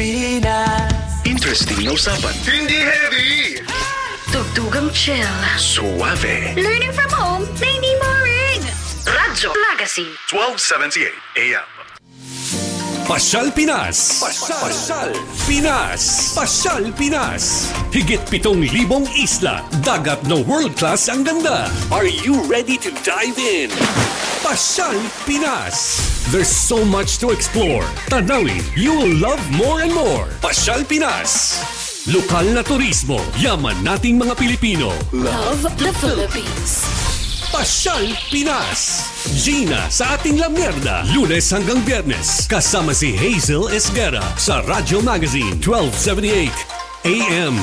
Pinas. Interesting na usapan. Hindi heavy! Tugtugang chill. Suave. Learning from home na hindi boring. Radyo Magazine. 1278 AM. Pasyal Pinas. Pasyal Pinas. Pasyal Pinas. Higit 7,000 isla. Dagat na world class ang ganda. Are you ready to dive in? Pasyal Pinas. There's so much to explore. Tanawin, you will love more and more. Pasyal Pinas. Lokal na turismo. Yaman nating mga Pilipino. Love the Philippines. Pasyal Pinas. Gina sa ating La Mierda. Lunes hanggang Biyernes. Kasama si Hazel Esguerra sa Radyo Magazine 1278 AM.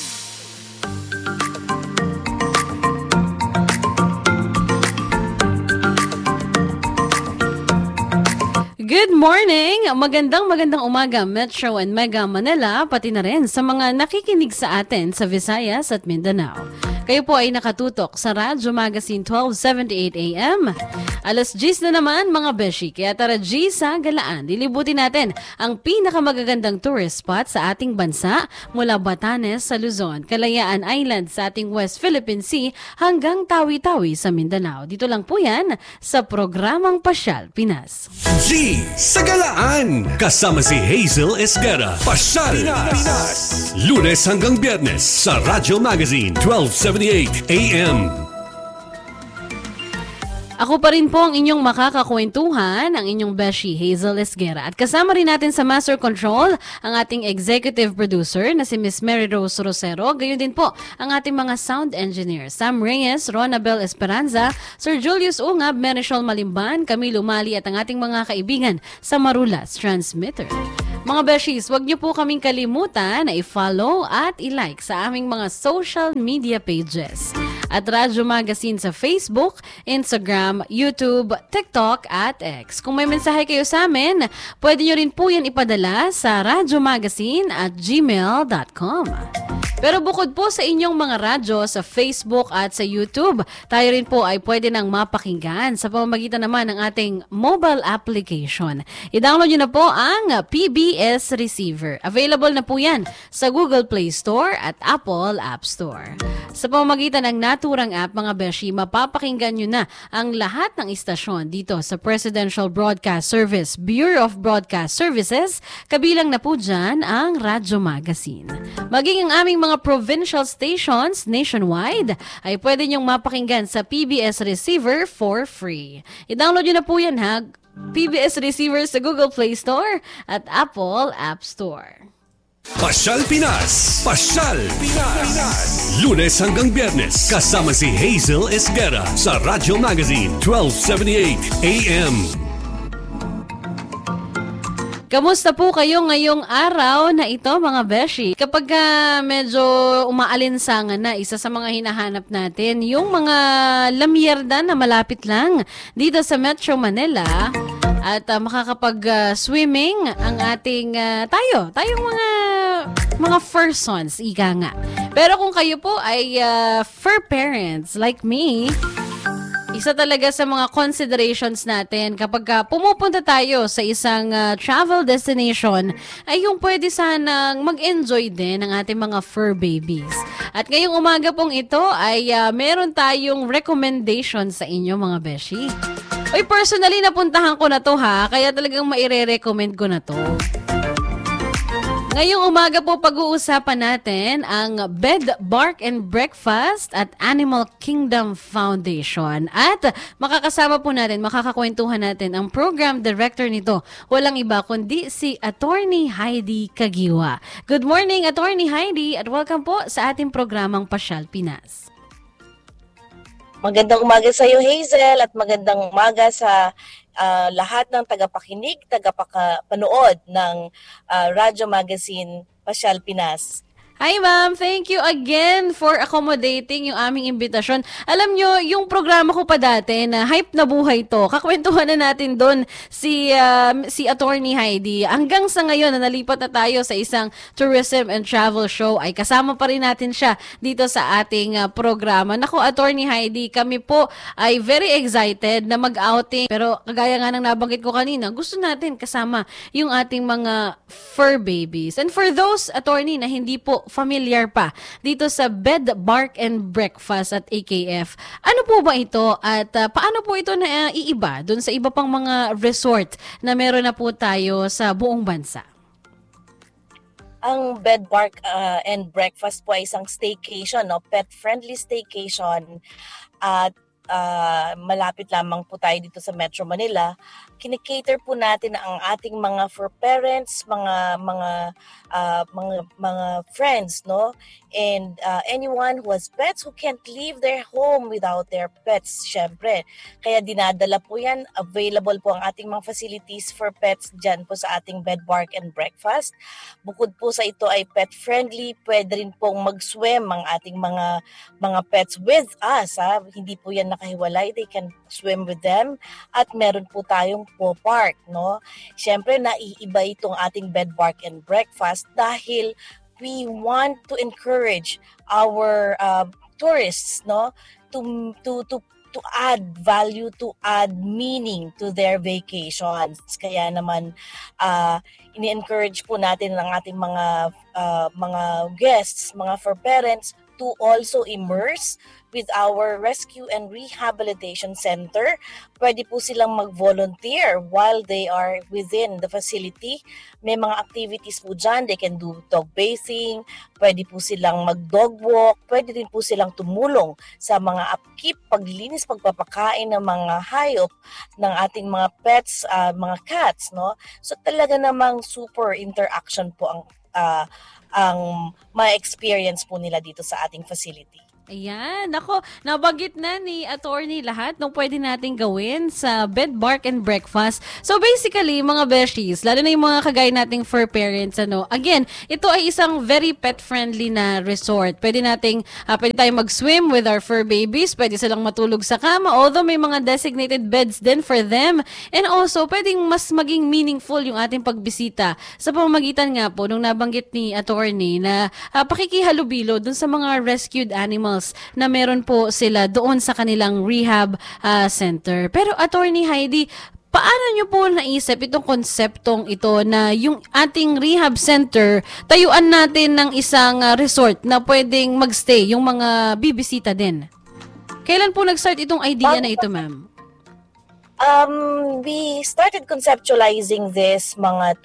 Good morning! Magandang umaga Metro and Mega Manila, pati na rin sa mga nakikinig sa atin sa Visayas at Mindanao. Kayo po ay nakatutok sa Radyo Magazine 1278 AM. Alas 10 na naman mga beshi, kaya tara G sa galaan. Lilibutin natin ang pinakamagagandang tourist spot sa ating bansa mula Batanes sa Luzon, Kalayaan Island sa ating West Philippine Sea hanggang Tawi-Tawi sa Mindanao. Dito lang po yan sa programang Pasyal Pinas. G sa galaan. Kasama si Hazel Esguerra. Pasyal Pinas. Lunes hanggang Biyernes sa Radyo Magazine 1278 AM. Ako pa rin po ang inyong makakakwentuhan, ang inyong beshi Hazel Esguerra. At kasama rin natin sa Master Control ang ating executive producer na si Miss Mary Rose Rosero. Gayon din po ang ating mga sound engineers, Sam Reyes, Ronabel Esperanza, Sir Julius Ungab, Merichol Malimban, Camilo Mali at ang ating mga kaibigan sa Marulas Transmitter. Mga beshies, huwag niyo po kaming kalimutan na i-follow at i-like sa aming mga social media pages. At Radyo Magazine sa Facebook, Instagram, YouTube, TikTok at X. Kung may mensahe kayo sa amin, pwede nyo rin po yan ipadala sa radyomagazine@gmail.com. Pero bukod po sa inyong mga radyo sa Facebook at sa YouTube, tayo rin po ay pwede nang mapakinggan sa pamamagitan naman ng ating mobile application. I-download nyo na po ang PBS Receiver. Available na po yan sa Google Play Store at Apple App Store. Sa pamamagitan ng naturang app, mga beshi, mapapakinggan nyo na ang lahat ng istasyon dito sa Presidential Broadcast Service, Bureau of Broadcast Services, kabilang na po dyan ang Radyo Magazine. Maging ang aming mga provincial stations nationwide ay pwede nyong mapakinggan sa PBS Receiver for free. I-download nyo na po yan ha, PBS Receiver sa Google Play Store at Apple App Store. Pasyal Pinas. Pasyal Pinas. Lunes hanggang Biyernes. Kasama si Hazel Esguerra sa Radyo Magazine 1278 AM. Kamusta po kayo ngayong araw na ito mga beshi? Kapag medyo umaalinsangan na, isa sa mga hinahanap natin, yung mga lamierda na malapit lang dito sa Metro Manila at makakapag-swimming ang ating tayong mga fursons, ika nga. Pero kung kayo po ay fur parents like me, isa talaga sa mga considerations natin kapag pumupunta tayo sa isang travel destination ay yung pwede sanang mag-enjoy din ng ating mga fur babies. At ngayong umaga pong ito ay meron tayong recommendation sa inyo mga beshi. Oy, personally napuntahan ko na to ha, kaya talagang maire-recommend ko na to. Ngayong umaga po pag-uusapan natin ang Bed, Bark and Breakfast at Animal Kingdom Foundation. At makakasama po natin, makakakwentuhan natin ang program director nito. Walang iba kundi si Attorney Heidi Kagiwa. Good morning, Attorney Heidi, at welcome po sa ating programang Pasyal Pinas. Magandang umaga sa iyo, Hazel, at magandang umaga sa lahat ng tagapakinig, tagapanood ng Radyo Magazine Pasyal Pinas. Hi ma'am, thank you again for accommodating yung aming imbitasyon. Alam nyo, yung programa ko pa dati na Hype na Buhay To, kakwentuhan na natin doon si Attorney Heidi. Hanggang sa ngayon na nalipat na tayo sa isang tourism and travel show, ay kasama pa rin natin siya dito sa ating programa. Naku, Attorney Heidi, kami po ay very excited na mag-outing. Pero kagaya nga ng nabanggit ko kanina, gusto natin kasama yung ating mga fur babies. And for those, Attorney, na hindi po familiar pa dito sa Bed, Bark and Breakfast at AKF. Ano po ba ito at paano po ito na iiba dun sa iba pang mga resort na meron na po tayo sa buong bansa? Ang Bed, Bark and Breakfast po ay isang staycation, no? Pet-friendly staycation at malapit lamang po tayo dito sa Metro Manila. Kinikater po natin ang ating mga for parents, mga friends, no? And anyone who has pets who can't leave their home without their pets, syempre. Kaya dinadala po yan. Available po ang ating mga facilities for pets dyan po sa ating Bed, Bark and Breakfast. Bukod po sa ito ay pet-friendly, pwede rin pong mag-swim ang ating mga pets with us. Ha? Hindi po yan nakahiwalay. They can swim with them. At meron po tayong po park, no? Syempre, naiiba itong ating Bed, Bark and Breakfast dahil we want to encourage our tourists, no, to add value, to add meaning to their vacations. Kaya naman ini-encourage po natin ang ating mga guests, mga for parents to also immerse with our Rescue and Rehabilitation Center. Pwede po silang mag-volunteer while they are within the facility. May mga activities po dyan. They can do dog bathing, pwede po silang mag-dog walk, pwede din po silang tumulong sa mga upkeep, paglilinis, pagpapakain ng mga hayop ng ating mga pets, mga cats, no? So talaga namang super interaction po ang ma-experience po nila dito sa ating facility. Ayan, ako, nabanggit na ni Attorney lahat ng pwede nating gawin sa Bed, Bark and Breakfast. So basically, mga besties, lalo na yung mga kagaya nating fur parents, again, ito ay isang very pet-friendly na resort. Pwede tayong mag-swim with our fur babies, pwede silang matulog sa kama, although may mga designated beds din for them. And also, pwedeng mas maging meaningful yung ating pagbisita sa pamamagitan nga po nung nabanggit ni Attorney na pakikihalubilo dun sa mga rescued animals na meron po sila doon sa kanilang rehab center. Pero Attorney Heidi, paano nyo po naisip itong konseptong ito na yung ating rehab center, tayuan natin ng isang resort na pwedeng magstay yung mga bibisita din? Kailan po nag-start itong idea na ito, ma'am? We started conceptualizing this mga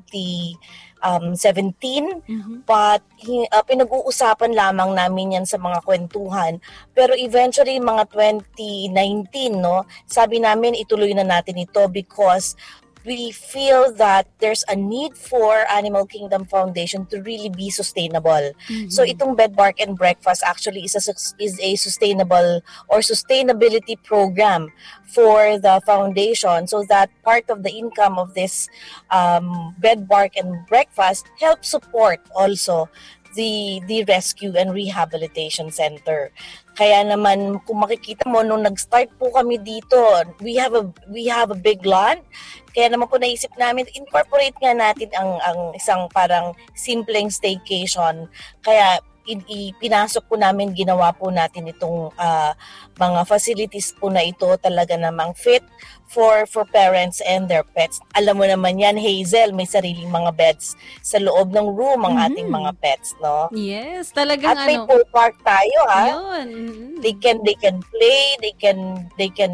2017, but pinag-uusapan lamang namin yan sa mga kwentuhan. Pero eventually, mga 2019, no, sabi namin ituloy na natin ito because we feel that there's a need for Animal Kingdom Foundation to really be sustainable. So itong Bed, Bark and Breakfast actually is a sustainable or sustainability program for the foundation, so that part of the income of this Bed, Bark and Breakfast helps support also the Rescue and Rehabilitation Center. Kaya naman kung makikita mo nung nag-start po kami dito, we have a big land. Kaya naman po naisip namin incorporate nga natin ang isang parang simpleng staycation. Kaya pinasok po namin, ginawa po natin itong mga facilities po na ito talaga namang fit for parents and their pets. Alam mo naman yan, Hazel, may sariling mga beds sa loob ng room ang ating mga pets, no? Yes, talagang at may pool park tayo, ha? Yun. They can play, they can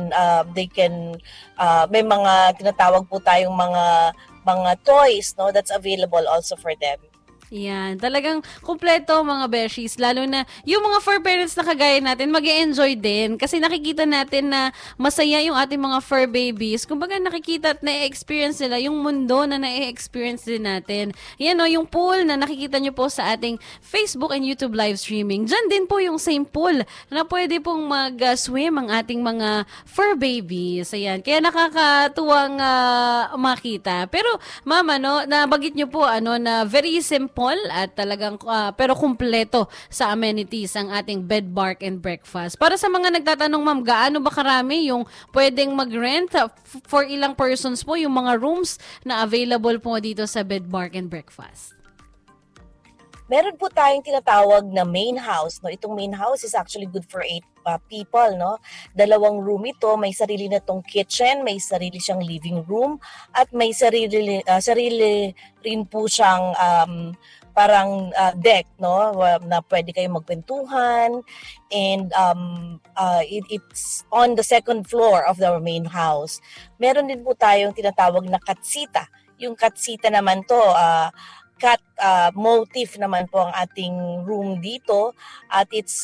may mga tinatawag po tayong mga toys, no, that's available also for them. Yan, talagang kumpleto mga beshies, lalo na yung mga fur parents na kagaya natin, mag-e-enjoy din kasi nakikita natin na masaya yung ating mga fur babies. Kumbaga nakikita at na-experience nila yung mundo na na-experience din natin. Yan o, yung pool na nakikita nyo po sa ating Facebook and YouTube live streaming. Diyan din po yung same pool na pwede pong mag-swim ang ating mga fur babies. Ayan, kaya nakakatuwang makita. Pero mama, no, nabagit nyo po na very simple simple at talagang pero kumpleto sa amenities ang ating bed, bark, and breakfast. Para sa mga nagtatanong, ma'am, gaano ba karami yung pwedeng mag-rent? For ilang persons po yung mga rooms na available po dito sa bed, bark, and breakfast? Meron po tayong tinatawag na main house, no? Itong main house is actually good for 8 people, no? 2 room ito, may sarili na tong kitchen, may sarili siyang living room, at may sarili rin po siyang parang deck, no? Na pwede kayong magkwentuhan, and it's on the second floor of the main house. Meron din po tayong tinatawag na katsita. Yung katsita naman to, cat motif naman po ang ating room dito, at it's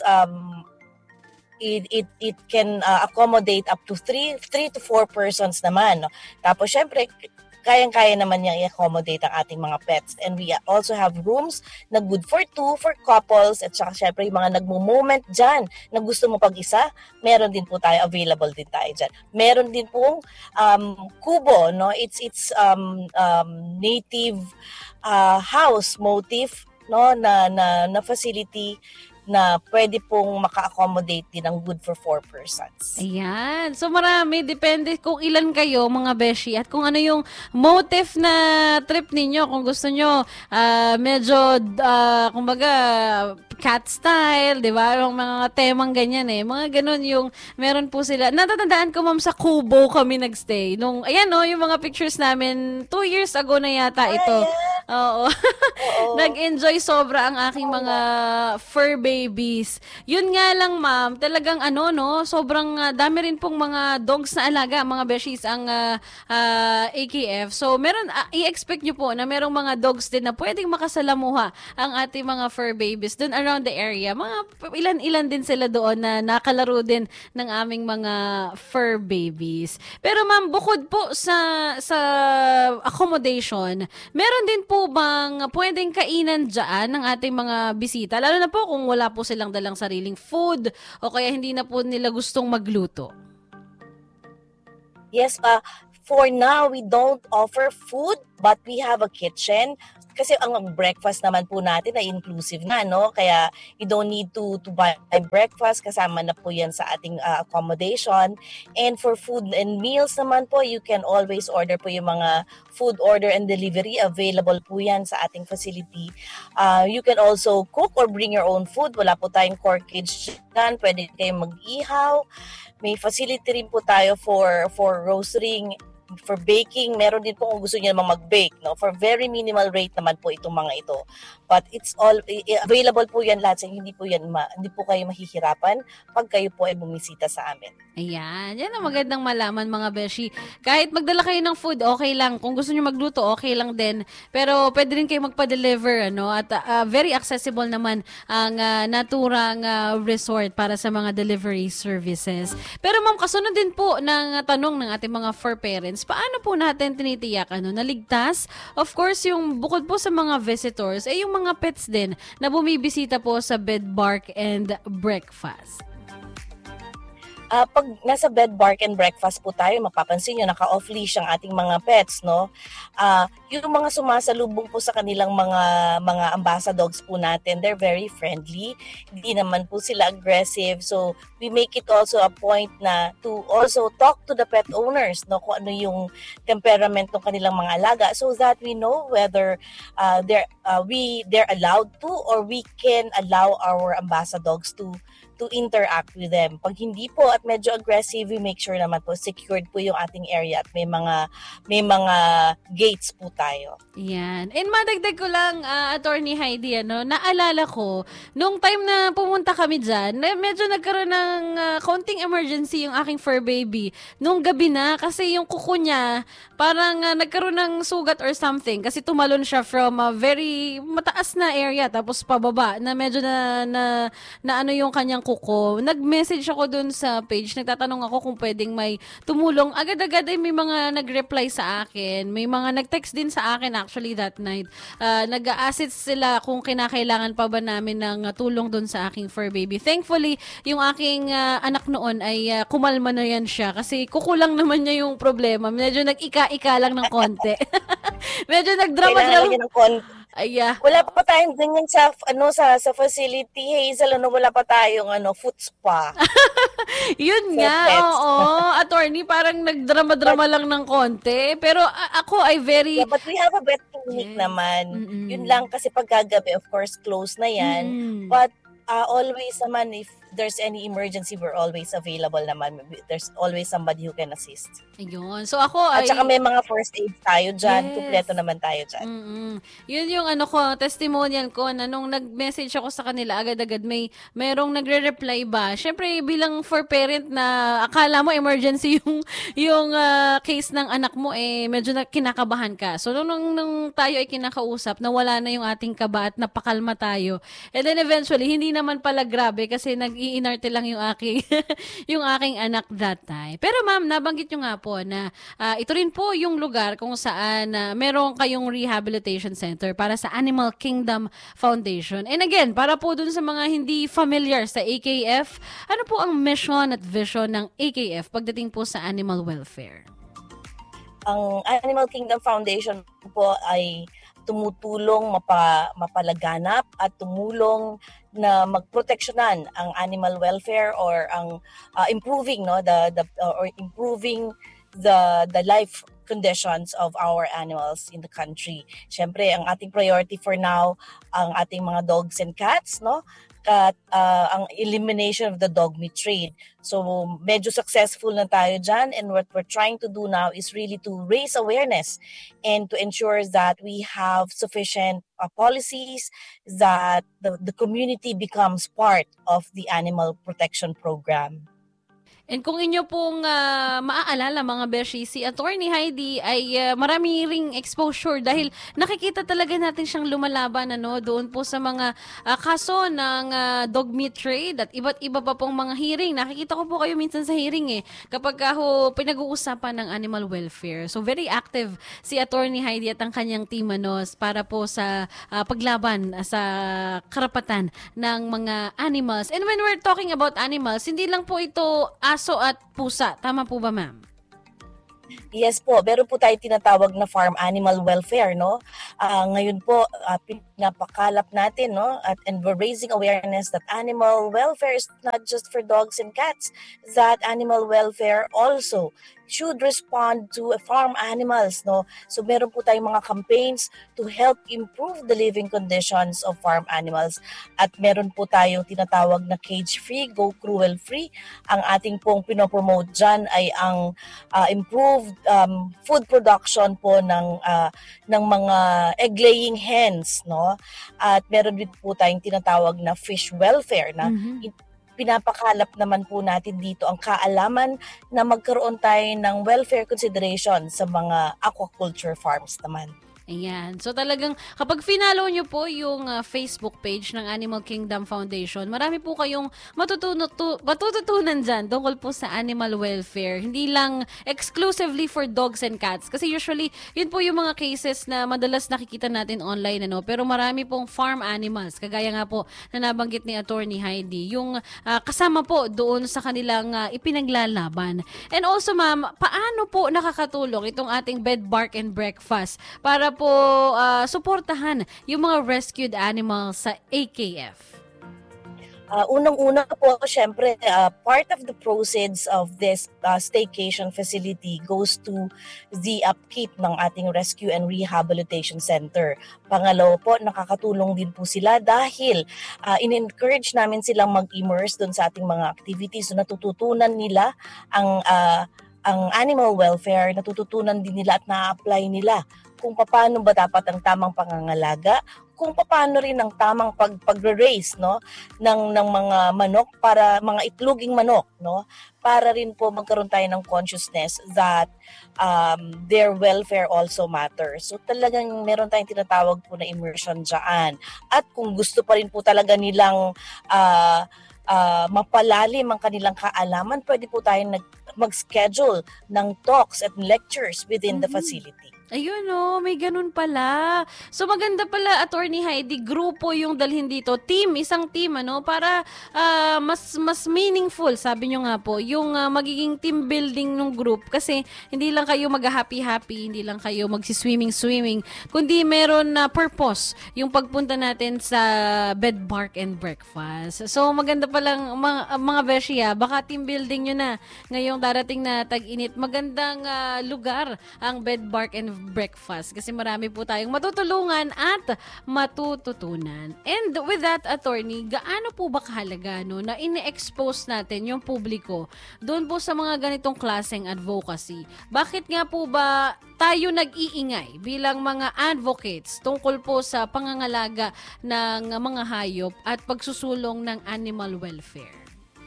it can accommodate up to 3 to 4 persons naman, no? Tapos syempre kayang-kaya naman niyang i-accommodate ang ating mga pets. And we also have rooms na good for 2, for couples, at saka syempre yung mga nagmo-moment dyan na gusto mo pag-isa, meron din po tayo, available din tayo dyan. Meron din pong kubo, no? It's native house motif, no, na facility na pwede pong maka-accommodate din ng good for 4 persons. Ayan. So marami, depende kung ilan kayo mga beshi at kung ano yung motive na trip ninyo. Kung gusto nyo medyo kumbaga cat style, di ba? Yung mga temang ganyan mga ganun yung meron po sila. Natatandaan ko, ma'am, sa Kubo kami nagstay. Nung, ayan yung mga pictures namin 2 years ago na yata ito. Oo. Nag-enjoy sobra ang aking mga fur babies. Yun nga lang, ma'am, talagang sobrang dami rin pong mga dogs na alaga, mga beshies ang AKF. So, meron, i-expect nyo po na merong mga dogs din na pwedeng makasalamuha ang ating mga fur babies dun around the area. Mga ilan-ilan din sila doon na nakalaro din ng aming mga fur babies. Pero ma'am, bukod po sa accommodation, meron din po bang pwedeng kainan dyan ng ating mga bisita? Lalo na po kung wala po silang dalang sariling food o kaya hindi na po nila gustong magluto. Yes, for now, we don't offer food, but we have a kitchen. Kasi ang breakfast naman po natin ay inclusive na, no? Kaya you don't need to buy breakfast. Kasama na po yan sa ating accommodation. And for food and meals naman po, you can always order po yung mga food order and delivery. Available po yan sa ating facility. You can also cook or bring your own food. Wala po tayong corkage dyan. Pwede kayong mag-ihaw. May facility rin po tayo for roasting, for baking. Meron din po kung gusto niyo namang mag-bake, no? For very minimal rate naman po itong mga ito. But it's all available po yan lahat. So hindi po kayo mahihirapan pag kayo po ay bumisita sa amin. Ayan. Yan ang magandang malaman, mga beshi. Kahit magdala kayo ng food, okay lang. Kung gusto niyo magluto, okay lang din. Pero pwede rin kayo magpa-deliver, At very accessible naman ang naturang resort para sa mga delivery services. Pero ma'am, kasunod din po ng tanong ng ating mga fur parents, paano po natin tinitiyak na ligtas? Of course, yung bukod po sa mga visitors, yung mga pets din na bumibisita po sa bed, bark, and breakfast. Pag nasa bed, bark, and breakfast po tayo, mapapansin nyo, naka-off leash ang ating mga pets, no? Yung mga sumasalubong po sa kanilang mga ambassadors po natin, they're very friendly. Hindi naman po sila aggressive. So, we make it also a point na to also talk to the pet owners, no? Kung ano yung temperament ng kanilang mga alaga, so that we know whether they're allowed to, or we can allow our ambassadors to interact with them. Pag hindi po at medyo aggressive, we make sure naman po secured po yung ating area at may mga gates po tayo. Yan. And madagdag ko lang, Attorney Heidi, naalala ko, nung time na pumunta kami dyan, medyo nagkaroon ng konting emergency yung aking fur baby. Nung gabi na, kasi yung kuko niya, parang nagkaroon ng sugat or something, kasi tumalon siya from a very mataas na area, tapos pababa, na medyo na yung kanyang kuko. Nag-message ako dun sa page, nagtatanong ako kung pwedeng may tumulong. Agad-agad ay may mga nag-reply sa akin. May mga nag-text din sa akin actually that night. Nag-a-assist sila kung kinakailangan pa ba namin ng tulong dun sa aking fur baby. Thankfully, yung aking anak noon ay kumalma na yan siya kasi kukulang naman niya yung problema. Medyo nag-ika-ika lang ng konti. Medyo nagdrama-drama. Wala pa tayong ganyan sa sa facility, Hazel, wala pa tayong foot spa. Yun So, nga, pets. oo. Attorney, parang nagdrama-drama lang ng konti. Pero ako ay very... Yeah, but we have a vet clinic Yes. naman. Mm-mm. Yun lang kasi pagkagabi, of course, close na yan. Mm. But always naman, if there's any emergency, we're always available naman. There's always somebody who can assist. Ayun. So ako At ay... saka may mga first aid tayo dyan. Yes. Kumpleto naman tayo dyan. Mm-mm. Yun yung testimonial ko na nung nag-message ako sa kanila agad-agad merong nagre-reply ba. Syempre bilang for parent na akala mo emergency yung case ng anak mo medyo kinakabahan ka. So nung tayo ay kinakausap nawala na yung ating kaba at napakalma tayo. And then eventually hindi naman pala grabe kasi nag-iinarte lang yung aking yung aking anak that time. Pero ma'am, nabanggit nyo nga po na ito rin po yung lugar kung saan meron kayong rehabilitation center para sa Animal Kingdom Foundation. And again, para po dun sa mga hindi familiar sa AKF, ano po ang mission at vision ng AKF pagdating po sa animal welfare? Ang Animal Kingdom Foundation po ay tumutulong mapalaganap at tumulong na magproteksyonan ang animal welfare or ang improving the life conditions of our animals in the country. Siyempre, ang ating priority for now ang ating mga dogs and cats, at ang elimination of the dog meat trade. So medyo successful na tayo dyan, and what we're trying to do now is really to raise awareness and to ensure that we have sufficient policies, that the community becomes part of the animal protection program. And kung inyo pong maaalala mga beshi, si Attorney Heidi ay marami ring exposure dahil nakikita talaga natin siyang lumalaban doon po sa mga kaso ng dog meat trade at iba't iba pa pong mga hearing. Nakikita ko po kayo minsan sa hearing kapag pinag-uusapan ng animal welfare. So very active si Attorney Heidi at ang kanyang team para po sa paglaban sa karapatan ng mga animals. And when we're talking about animals, hindi lang po ito aso at pusa. Tama po ba, ma'am? Yes po, meron po tayo tinatawag na farm animal welfare, ngayon po, pinapakalap natin, and we're raising awareness that animal welfare is not just for dogs and cats, that animal welfare also should respond to farm animals, So meron po tayong mga campaigns to help improve the living conditions of farm animals. At meron po tayong tinatawag na cage-free, go cruel-free. Ang ating pong pinopromote dyan ay ang improved food production po ng mga egg-laying hens, At meron din po tayong tinatawag na fish welfare na pinapakalap naman po natin dito ang kaalaman na magkaroon tayo ng welfare consideration sa mga aquaculture farms naman. Ayan. So talagang kapag finalo nyo po yung Facebook page ng Animal Kingdom Foundation, marami po kayong matututunan dyan tungkol po sa animal welfare. Hindi lang exclusively for dogs and cats. Kasi usually, yun po yung mga cases na madalas nakikita natin online. Pero marami pong farm animals. Kagaya nga po na nabanggit ni Attorney Heidi. Yung kasama po doon sa kanilang ipinaglalaban. And also ma'am, paano po nakakatulong itong ating bed, bark, and breakfast para po suportahan yung mga rescued animals sa AKF? Unang-una po, syempre, part of the proceeds of this staycation facility goes to the upkeep ng ating rescue and rehabilitation center. Pangalawa po, nakakatulong din po sila dahil in-encourage namin silang mag-immerse doon sa ating mga activities. So natututunan nila ang animal welfare, natututunan din nila at na-apply nila kung paano ba dapat ang tamang pangangalaga, kung paano rin ang tamang pagre-raise ng mga manok, para mga itloging manok, para rin po magkaroon tayo ng consciousness that their welfare also matters. So talagang meron tayong tinatawag po na immersion dyan. At kung gusto pa rin po talaga nilang mapalalim ang kanilang kaalaman, pwede po tayong mag-schedule ng talks at lectures within the facility. Ayun oh, may ganun pala. So maganda pala, Attorney Heidi, grupo yung dalhin dito. Team, isang team ano, para mas meaningful, sabi nyo nga po, yung magiging team building ng group. Kasi hindi lang kayo mag-happy-happy, hindi lang kayo magsiswimming-swimming, kundi meron na purpose yung pagpunta natin sa Bed Bark and Breakfast. So maganda palang mga beshi, baka team building nyo na ngayong darating na tag-init. Magandang lugar ang Bed Bark and Breakfast kasi marami po tayong matutulungan at matututunan. And with that, Attorney, gaano po ba kahalaga na ini-expose natin yung publiko doon po sa mga ganitong klaseng advocacy? Bakit nga po ba tayo nag-iingay bilang mga advocates tungkol po sa pangangalaga ng mga hayop at pagsusulong ng animal welfare?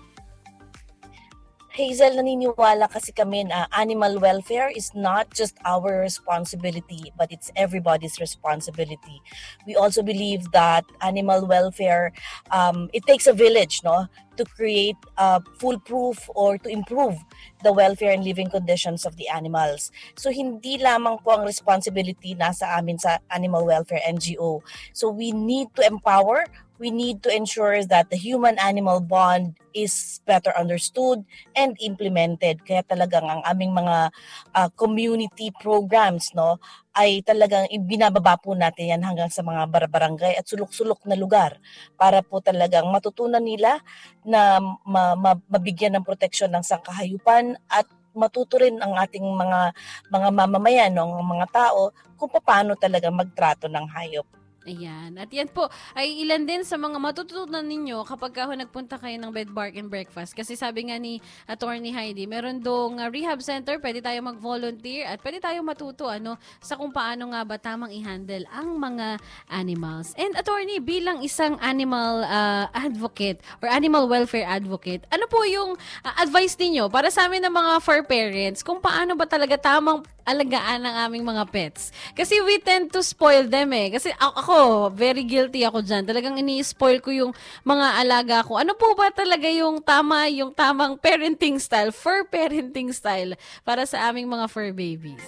Hazel, naniniwala kasi kami na animal welfare is not just our responsibility, but it's everybody's responsibility. We also believe that animal welfare, it takes a village, to create foolproof or to improve the welfare and living conditions of the animals. So hindi lamang po ang responsibility nasa amin sa Animal Welfare NGO. So we need to empower, we need to ensure that the human-animal bond is better understood and implemented. Kaya talagang ang aming mga community programs ay talagang ibinababa po natin yan hanggang sa mga barangay at sulok-sulok na lugar para po talagang matutunan nila na mabigyan ng proteksyon ng sangkahayupan at matuto rin ang ating mga mamamayan, mga tao kung paano talaga magtrato ng hayop. Ayan. At yan po ay ilan din sa mga matututunan ninyo kapag nagpunta kayo ng Bed Bark and Breakfast. Kasi sabi nga ni Attorney Heidi, meron dong rehab center, pwede tayo mag-volunteer at pwede tayo matuto sa kung paano nga ba tamang i-handle ang mga animals. And Attorney, bilang isang animal advocate or animal welfare advocate, ano po yung advice ninyo para sa amin ng mga fur parents kung paano ba talaga tamang alagaan ng aming mga pets? Kasi we tend to spoil them Kasi ako, very guilty ako dyan. Talagang ini-spoil ko yung mga alaga ko. Ano po ba talaga yung tamang parenting style, fur parenting style para sa aming mga fur babies?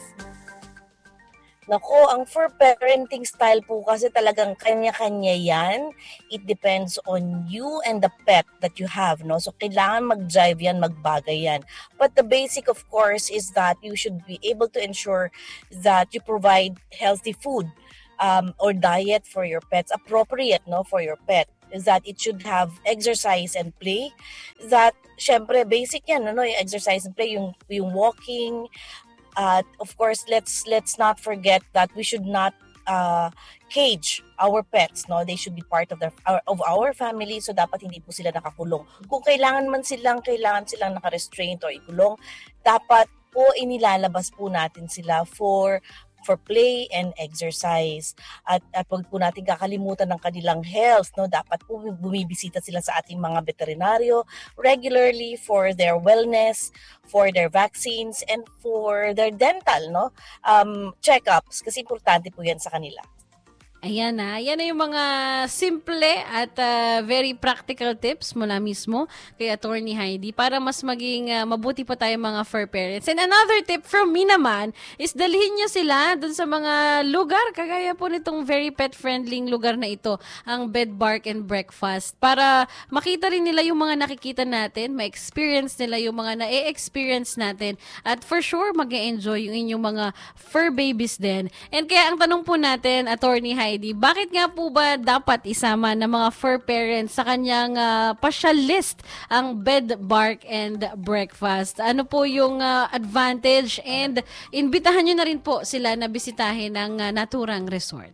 Nako, ang fur parenting style po kasi talagang kanya-kanya yan. It depends on you and the pet that you have, So kailangan mag-jive yan, magbagay yan. But the basic, of course, is that you should be able to ensure that you provide healthy food or diet for your pets, appropriate, for your pet. Is that it should have exercise and play. That, syempre, basic yan, yung exercise and play, yung walking. Of course, let's not forget that we should not cage our pets, They should be part of our family, so dapat hindi po sila nakakulong. Kung kailangan silang naka-restraint or ikulong, dapat po inilalabas po natin sila for play and exercise. At wag po natin kakalimutan ng kanilang health, Dapat po bumibisita sila sa ating mga veterinaryo regularly for their wellness, for their vaccines, and for their dental, check-ups kasi importante po yan sa kanila. Ayan na yung mga simple at very practical tips mula mismo kay Attorney Heidi para mas maging mabuti pa tayo mga fur parents. And another tip from me naman is dalhin nyo sila dun sa mga lugar, kagaya po nitong very pet-friendly lugar na ito, ang Bed Bark and Breakfast, para makita rin nila yung mga nakikita natin, ma-experience nila yung mga na-experience natin, at for sure mag-e-enjoy yung inyong mga fur babies din. And kaya ang tanong po natin, Attorney Heidi, bakit nga po ba dapat isama ng mga fur parents sa kanyang pasyal list ang Bed Bark and Breakfast? Ano po yung advantage, and imbitahan nyo na rin po sila na bisitahin ang naturang resort?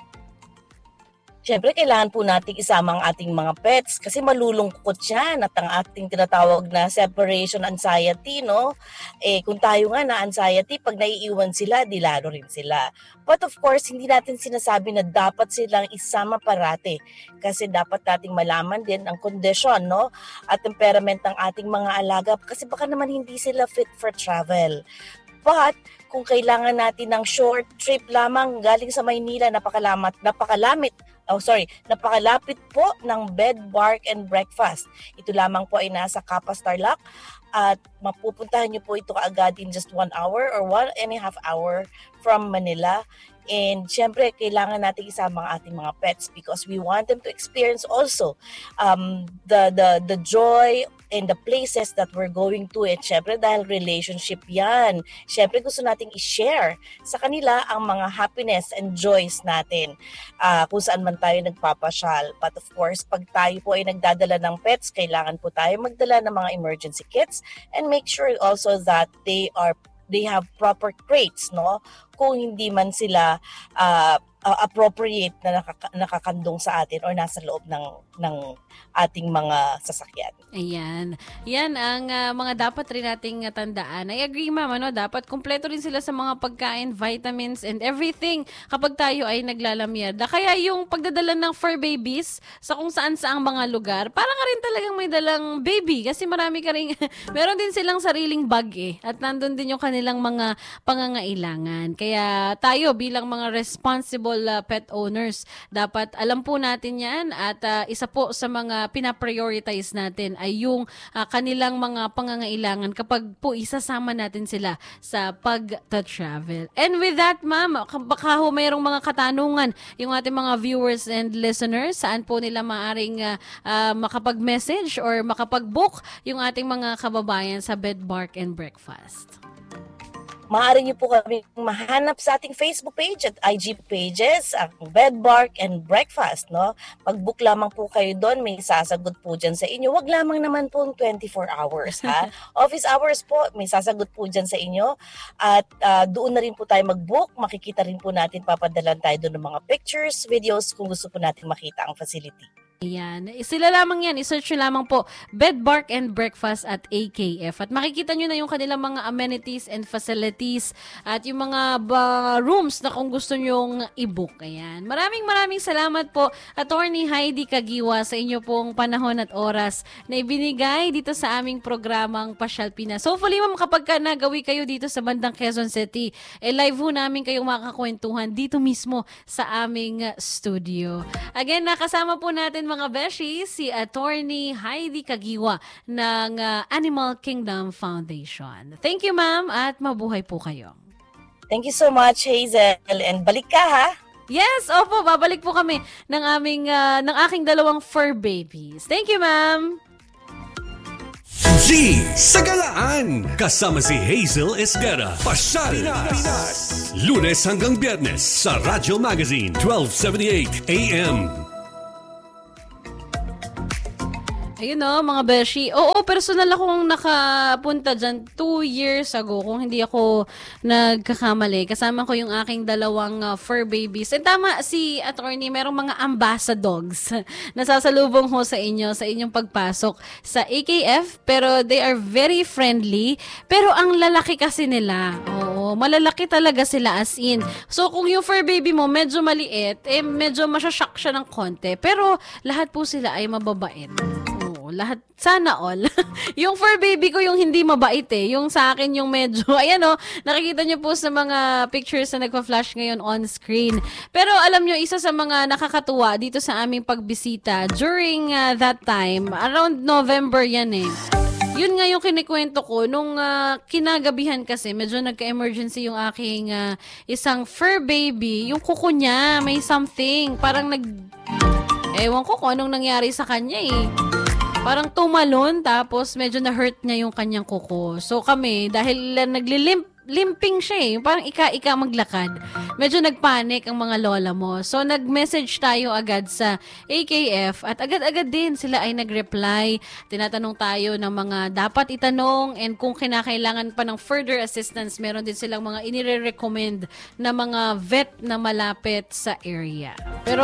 Siyempre, kailangan po nating isama ang ating mga pets kasi malulungkot yan at ang ating tinatawag na separation anxiety, kung tayo nga na anxiety, pag naiiwan sila, di lalo rin sila. But of course, hindi natin sinasabi na dapat silang isama parate kasi dapat nating malaman din ang kondisyon, at temperament ng ating mga alaga kasi baka naman hindi sila fit for travel. But kung kailangan natin ng short trip lamang galing sa Maynila, napakalamit napakalapit po ng Bed, Bark and Breakfast. Ito lamang po ay nasa Capas, Tarlac at mapupuntahan niyo po ito kaagad in just 1 hour or 1.5 hour from Manila. And syempre, kailangan natin isama ang ating mga pets because we want them to experience also the joy and the places that we're going to. And syempre, dahil relationship yan, syempre gusto nating i-share sa kanila ang mga happiness and joys natin kung saan man tayo nagpapasyal. But of course, pag tayo po ay nagdadala ng pets, kailangan po tayo magdala ng mga emergency kits and make sure also that they have proper crates, no? Kung hindi man sila appropriate na nakakandong sa atin or nasa loob ng ating mga sasakyan. Ayan. Yan ang mga dapat rin nating tandaan. I agree, ma'am. Dapat kumpleto rin sila sa mga pagkain, vitamins, and everything kapag tayo ay naglalamyerda. Kaya yung pagdadala ng fur babies sa kung saan-saang mga lugar, parang ka rin talagang may dalang baby. Kasi marami ka rin, meron din silang sariling bag At nandun din yung kanilang mga pangangailangan. Kaya tayo bilang mga responsible pet owners, dapat alam po natin yan at isa po sa mga pinaprioritize natin ay yung kanilang mga pangangailangan kapag po isasama natin sila sa pag-travel. And with that, ma'am, baka mayroong mga katanungan yung ating mga viewers and listeners, saan po nila maaring makapag-message or makapag-book yung ating mga kababayan sa Bed, Bark and Breakfast. Maaari niyo po kami mahanap sa ating Facebook page at IG pages, ang Bed, Bark and Breakfast, no? Pag-book lamang po kayo doon, may sasagot po dyan sa inyo. Wag lamang naman po 24 hours, ha? Office hours po, may sasagot po dyan sa inyo. At doon na rin po tayo mag-book. Makikita rin po natin, papadalan tayo doon ng mga pictures, videos, kung gusto po natin makita ang facility. Ayan. Sila lamang yan. I-search nyo lamang po Bed, Bark and Breakfast at AKF. At makikita nyo na yung kanilang mga amenities and facilities at yung mga rooms na kung gusto nyong i-book. Ayan. Maraming salamat po, Attorney Heidi Kagiwa, sa inyo pong panahon at oras na ibinigay dito sa aming programang Pasyal Pinas. Hopefully, ma'am, kapag nagawi kayo dito sa bandang Quezon City, live ho namin kayong makakakwentuhan dito mismo sa aming studio. Again, nakasama po natin mga beshi, si Attorney Heidi Kagiwa ng Animal Kingdom Foundation. Thank you, ma'am, at mabuhay po kayo. Thank you so much, Hazel, and balik ka, ha? Yes, opo, babalik po kami ng aking 2 fur babies. Thank you, ma'am. G sa Galaan. Kasama si Hazel Esguerra. Pasyal Pinas. Lunes hanggang Biyernes sa Radyo Magazine 1278 AM. Ayun mga beshi. Oo, personal akong nakapunta dyan 2 years ago kung hindi ako nagkakamali. Kasama ko yung aking 2 fur babies. And tama si Attorney, merong mga ambassadors na sasalubong ho sa inyong pagpasok sa AKF. Pero they are very friendly. Pero ang lalaki kasi nila. Oo, malalaki talaga sila as in. So kung yung fur baby mo medyo maliit, medyo masyashock siya ng konti. Pero lahat po sila ay mababait. Lahat, sana all. Yung fur baby ko yung hindi mabait yung sa akin yung medyo, ayan nakikita nyo po sa mga pictures na nagpa-flash ngayon on screen. Pero alam nyo, isa sa mga nakakatuwa dito sa aming pagbisita during that time, around November yan Yun nga yung kinikwento ko, nung kinagabihan kasi, medyo nagka-emergency yung aking isang fur baby, yung kuko niya, may something, parang ewan ko kung anong nangyari sa kanya Parang tumalon, tapos medyo na-hurt niya yung kanyang kuko. So kami, dahil limping siya parang ika maglakad. Medyo nagpanic ang mga lola mo. So nag-message tayo agad sa AKF at agad-agad din sila ay nag-reply. Tinatanong tayo ng mga dapat itanong and kung kinakailangan pa ng further assistance, meron din silang mga inire-recommend na mga vet na malapit sa area. Pero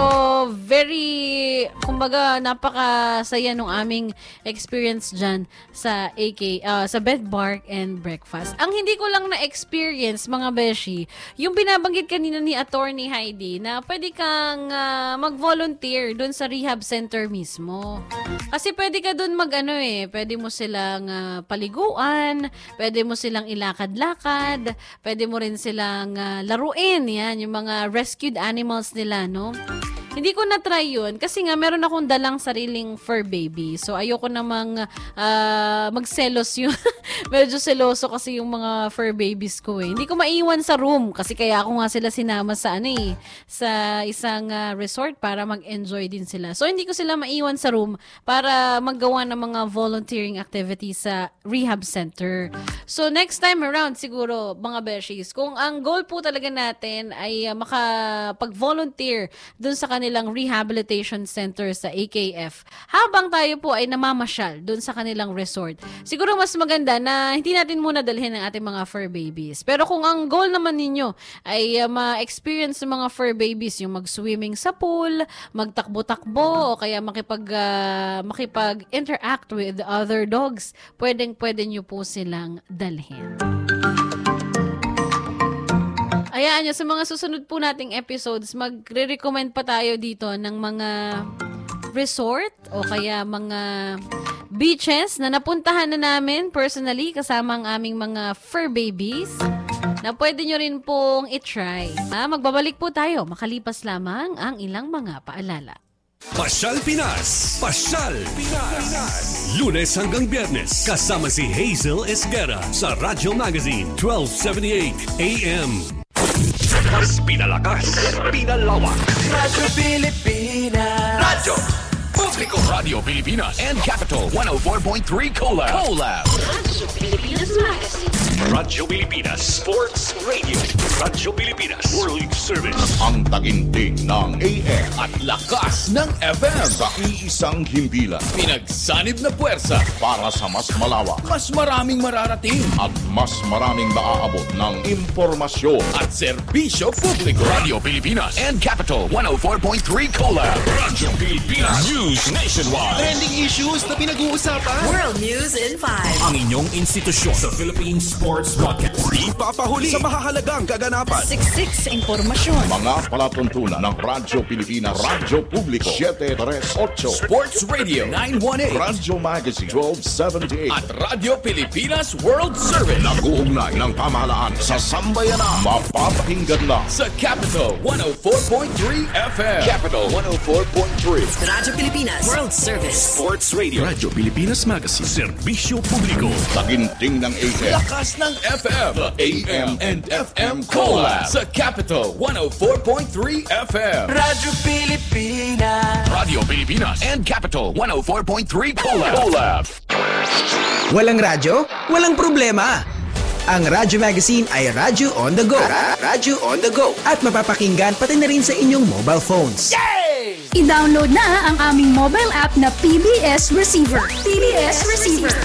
kumbaga napakasaya nung aming experience dyan sa sa Bed, Bark and Breakfast. Ang hindi ko lang na-experience, mga beshi, yung binabanggit kanina ni Attorney Heidi na pwede kang mag-volunteer dun sa rehab center mismo. Kasi pwede ka dun pwede mo silang paliguan, pwede mo silang ilakad-lakad, pwede mo rin silang laruin, yan, yung mga rescued animals nila, Hindi ko na-try yun kasi nga meron akong dalang sariling fur baby. So ayoko namang magselos yun. Medyo seloso kasi yung mga fur babies ko eh. Hindi ko maiwan sa room kasi kaya ako nga sila sinama sa sa isang resort para mag-enjoy din sila. So hindi ko sila maiwan sa room para maggawa ng mga volunteering activities sa rehab center. So next time around siguro mga beshies, kung ang goal po talaga natin ay makapag-volunteer dun sa kanilang rehabilitation center sa AKF, habang tayo po ay namamasyal dun sa kanilang resort, siguro mas maganda na hindi natin muna dalhin ang ating mga fur babies. Pero kung ang goal naman ninyo ay ma-experience ng mga fur babies, yung mag-swimming sa pool, magtakbo-takbo, o kaya makipag-interact with other dogs, pwede nyo po silang dalhin. Ayaan nyo, sa mga susunod po nating episodes, magre-recommend pa tayo dito ng mga resort o kaya mga beaches na napuntahan na namin personally kasama ang aming mga fur babies na pwede nyo rin pong itry. Magbabalik po tayo makalipas lamang ang ilang mga paalala. Pasyal Pinas! Pasyal Pinas! Lunes hanggang Biyernes, kasama si Hazel Esguerra sa Radyo Magazine, 1278 AM. Mas pinalakas, pinalawak. Radyo Pilipinas. Radyo Publiko. Radio Pilipinas and Capital 104.3 Collab. Radyo Pilipinas Magazine. Radyo Pilipinas Sports Radio. Radyo Pilipinas World Service. Ang taginting ng AM at lakas ng FM sa iisang himpilan pinagsanib na puwersa para sa mas malawak mas maraming mararating at mas maraming maaabot ng impormasyon at serbisyo publiko. Radio Pilipinas and Capital 104.3 Collab. Radyo Pilipinas News Nationwide. Trending issues na pinag-uusapan. World News in 5. Ang inyong institusyon sa Philippine Sports Broadcast. Di papahuli sa mahahalagang kaganapan. Siksik sa impormasyon. mga palatuntunan ng Radyo Pilipinas, Radyo Publiko 738, Sports Radio 918 Radyo Magazine 1278 at Radyo Pilipinas World Service. nag-uugnay ng pamahalaan sa sambayanan. Mapapakinggan lang Sa Capital 104.3 FM. Capital 104.3 Radyo Pilipinas World Service. Sports Radio. Radyo Pilipinas Magazine. Serbisyo publiko. taginting ng AM. Lakas ng FM. The AM and FM Collab Collab. sa Capital 104.3 FM. Radyo Pilipinas. Radio Pilipinas and Capital 104.3 Collab. Walang radyo? Walang problema. Ang Radyo Magazine ay Radyo on the go. Radyo on the go. At mapapakinggan pati na rin sa inyong mobile phones. I-download na ang aming mobile app na PBS Receiver. PBS Receiver.